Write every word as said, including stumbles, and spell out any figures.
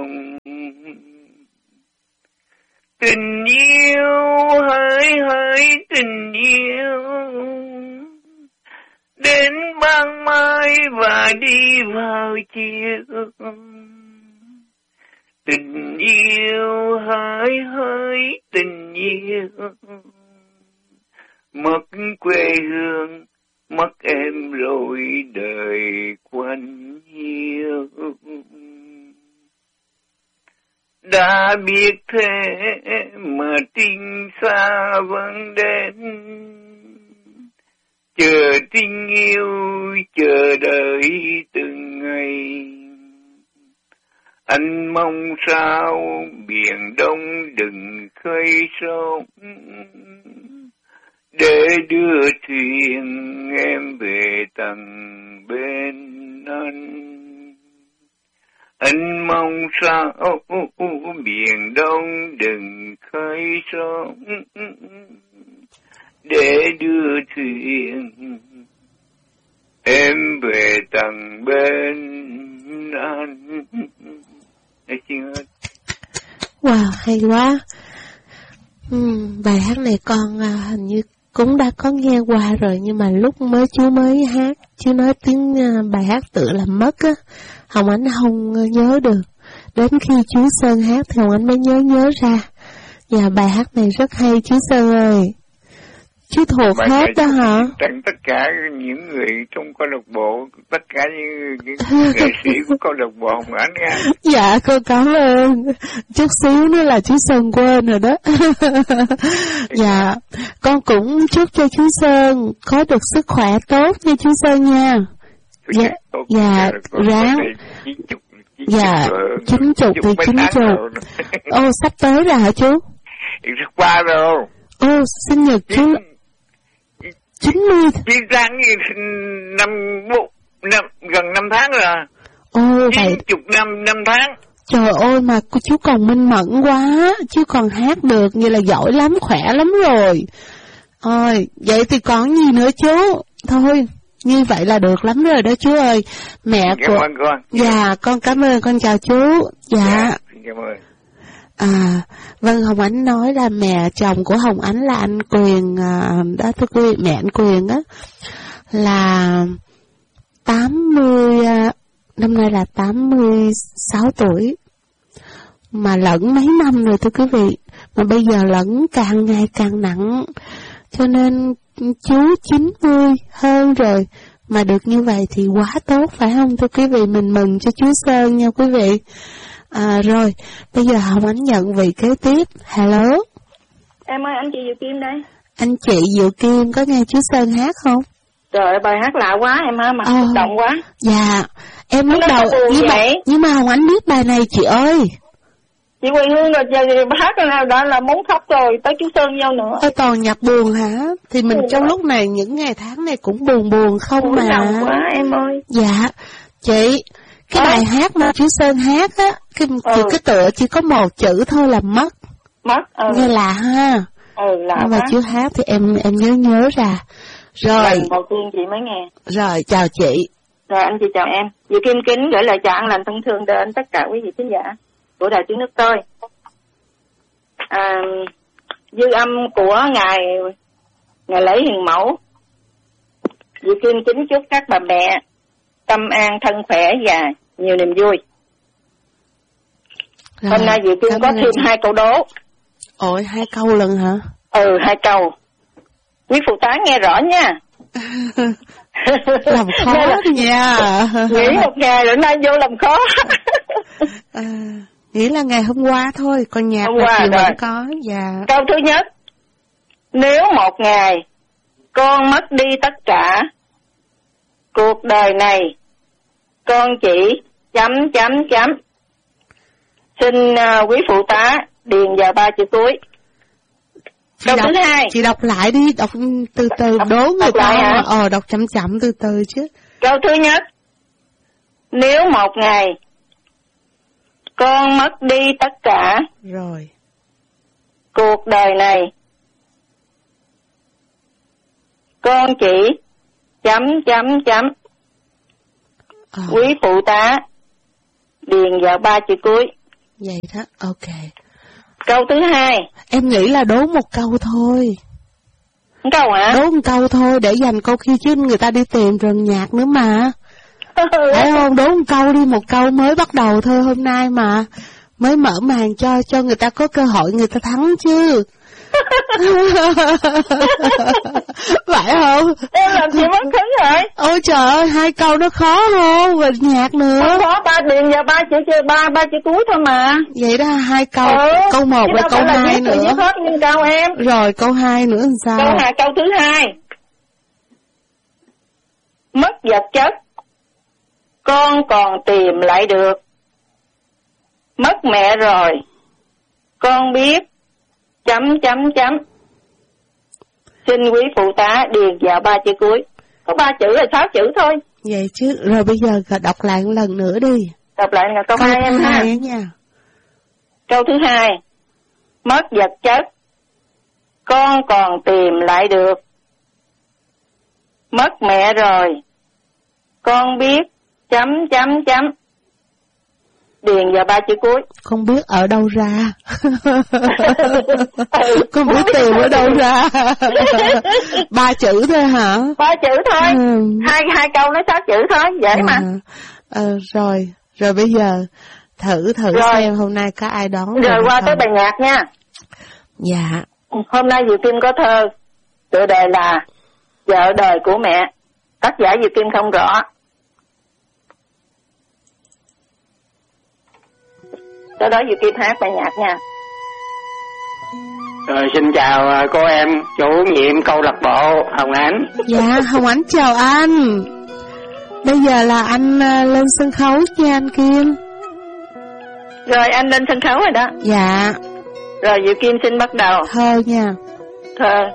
lòng. Tình yêu hỡi hỡi tình yêu, đến ban mai và đi vào chiều. Tình yêu hỡi hỡi tình yêu, mất quê hương, mất em rồi đời quanh hiu. Đã biết thế mà tình xa vẫn đến, chờ tình yêu chờ đợi từng ngày. Anh mong sao biển Đông đừng khơi sóng, để đưa thuyền em về tận bên anh. Anh mong sao biển Đông đừng khơi sóng, để đưa thuyền em về tận bên anh. Wow, hay quá. Ừ, bài hát này con à, hình như cũng đã có nghe qua rồi, nhưng mà lúc mới chú mới hát, chú nói tiếng uh, bài hát tự làm mất á, Hồng Ánh không uh, nhớ được. Đến khi chú Sơn hát thì Hồng Ánh mới nhớ nhớ ra. Và bài hát này rất hay chú Sơn ơi. Chú thuộc bài hết đó hả? Tặng tất cả những người trong câu lạc bộ, tất cả những, những nghệ sĩ của câu lạc bộ Hồng Ánh nha. Dạ con cảm ơn. Chút xíu nữa là chú Sơn quên rồi đó. Dạ, con cũng chúc cho chú Sơn có được sức khỏe tốt nha chú Sơn nha. Dạ, dạ, ráng. Dạ, chín chục thì chín chục. Ô, sắp tới rồi hả chú? Sắp qua rồi. Ô, sinh nhật chú chín mươi. Chín tháng năm, năm gần năm tháng rồi. Ô, vậy. Chín chục năm, năm tháng. Trời ơi, mà chú còn minh mẫn quá, chú còn hát được, như là giỏi lắm, khỏe lắm rồi. Ôi, vậy thì còn gì nữa chú? Thôi, như vậy là được lắm rồi đó chú ơi. Mẹ cảm của... ơn con. Dạ, con cảm ơn, con chào chú. Dạ. Dạ, cảm ơn. À, vâng, Hồng Ánh nói là mẹ chồng của Hồng Ánh là anh Quyền, à, đó thưa quý vị, mẹ anh Quyền á, là tám mươi, à, năm nay là tám mươi sáu tuổi, mà lẫn mấy năm rồi thưa quý vị, mà bây giờ lẫn càng ngày càng nặng, cho nên chú chín mươi hơn rồi, mà được như vậy thì quá tốt phải không thưa quý vị, mình mừng cho chú Sơn nha quý vị. À, rồi, bây giờ Hồng Ánh nhận vị kế tiếp. Hello. Em ơi, anh chị Diệu Kim đây. Anh chị Diệu Kim có nghe chú Sơn hát không? Trời ơi, bài hát lạ quá em ha, mà à, xúc động quá. Dạ, em lúc đầu, nhưng mà, nhưng mà Hồng Ánh biết bài này chị ơi. Chị Quỳ Hương rồi, giờ hát nào đó là muốn khóc rồi, tới chú Sơn vô nữa. Ôi, toàn nhạc buồn hả? Thì mình ừ, trong lúc này, những ngày tháng này cũng buồn buồn không buồn mà. Buồn quá em ơi. Dạ, chị... Cái à. bài hát mà chú Sơn hát á, cái, ừ. cái tựa chỉ có một chữ thôi là mất. Mất, ừ. Nghe lạ ha. Ừ, lạ nhưng mà quá. chú hát thì em em nhớ nhớ ra. Rồi. Lần đầu tiên chị mới nghe. Rồi, chào chị. Rồi, anh chị chào em. Diệu Kim kính gửi lời chào an lành thân thương đến tất cả quý vị khán giả của Đài Tiếng Nước Tôi. À, dư âm của ngày ngày lễ Hiền Mẫu. Diệu Kim kính chúc các bà mẹ tâm an, thân khỏe và nhiều niềm vui. Rồi, hôm nay Diệu Kim có thêm hai câu đố. Ôi, hai câu lần hả? Ừ, hai câu. Quý phụ tá nghe rõ nha. Làm khó là... nha. Nghỉ một ngày rồi nay vô làm khó. À, nghĩ là ngày hôm qua thôi, còn nhạc hôm là qua chiều rồi. vẫn có. Dạ. Câu thứ nhất. Nếu một ngày con mất đi tất cả, cuộc đời này con chỉ chấm chấm chấm. Xin uh, quý phụ tá điền vào ba chữ cuối. Chị Câu đọc, thứ hai. Chị đọc lại đi, đọc từ từ, đọc, đố người ta. Ờ, đọc chậm chậm từ từ chứ. Câu thứ nhất. Nếu một ngày con mất đi tất cả, rồi, cuộc đời này con chỉ chấm chấm chấm. À. Quý phụ tá điền vào ba chữ cuối. Vậy đó, ok. Câu thứ hai. Em nghĩ là đố một câu thôi. Một câu hả? Đố một câu thôi để dành câu khi chứ người ta đi tìm rừng nhạc nữa mà. Phải không? Đố một câu đi, một câu mới bắt đầu thôi, hôm nay mà. Mới mở màn cho cho người ta có cơ hội người ta thắng chứ. Phải không? Em làm gì mất hứng rồi? Ôi trời ơi, hai câu nó khó không? Và nhạc nữa. Không có, ba điền vào ba chữ chữ ba ba chữ cuối thôi mà. Vậy đó, hai câu. Ừ, câu một và câu hai nữa. Viết hết nguyên câu em. Rồi câu hai nữa làm sao? Câu hai, câu thứ hai. Mất vật chất, con còn tìm lại được. Mất mẹ rồi, con biết chấm chấm chấm. Xin quý phụ tá điền vào ba chữ cuối. Có ba chữ là sáu chữ thôi. Vậy chứ, rồi bây giờ đọc lại một lần nữa đi. Đọc lại là câu, câu hai em ha. Nha. Câu thứ hai. Mất vật chất, con còn tìm lại được. Mất mẹ rồi, con biết chấm chấm chấm. Điền vào ba chữ cuối. Không biết ở đâu ra. ừ, không biết tìm ở đâu ra. Ba chữ thôi hả? Ba chữ thôi. Ừ. Hai hai câu nói sáu chữ thôi, dễ à, mà. Ờ, rồi, rồi bây giờ thử thử rồi. Xem hôm nay có ai đón. Rồi qua tới bài nhạc nha. Dạ. Hôm nay Diệu Kim có thơ, tựa đề là Vợ đời của mẹ. Tác giả Diệu Kim không rõ. Sau đó Diệu Kim hát bài nhạc nha. Rồi xin chào cô em chủ nhiệm câu lạc bộ Hồng Ánh. Dạ Hồng Ánh chào anh. Bây giờ là anh lên sân khấu nha anh Kim. Rồi anh lên sân khấu rồi đó. Dạ. Rồi Diệu Kim xin bắt đầu. Thơ nha. Thơ.